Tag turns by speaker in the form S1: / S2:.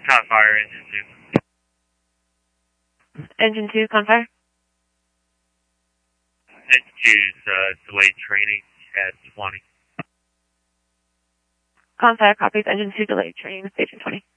S1: Confire engine 2.
S2: Engine 2, Confire.
S1: Engine 2's delayed training at 20.
S2: Confire copies. Engine 2 delayed training, station 20.